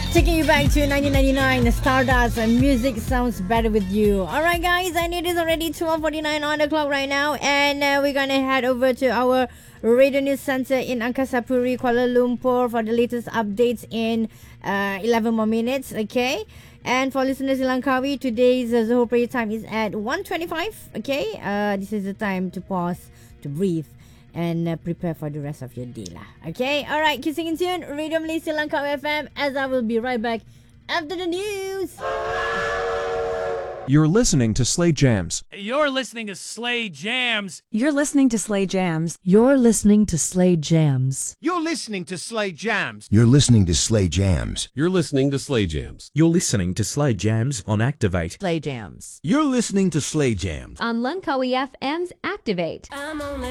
Taking you back to 1999, Stardust, and music sounds better with you. Alright guys, and it is already 12:49 on the clock right now, and we're gonna head over to our Radio News Center in Angkasa Puri, Kuala Lumpur for the latest updates in 11 more minutes, okay? And for listeners in Langkawi, today's Zohor prayer time is at 1:25, okay? This is the time to pause, to breathe, and prepare for the rest of your day lah. Okay, alright, keep singing tune, Radio Malaysia Langkawi FM, as I will be right back after the news. You're listening to Slay Jams. You're listening to Slay Jams. You're listening to Slay Jams. You're listening to Slay Jams. You're listening to Slay Jams. You're listening to Slay Jams. You're listening to Slay Jams. You're listening to Slay Jams on Activate. Slay Jams. You're listening to Slay Jams on Langkawi FM's Activate.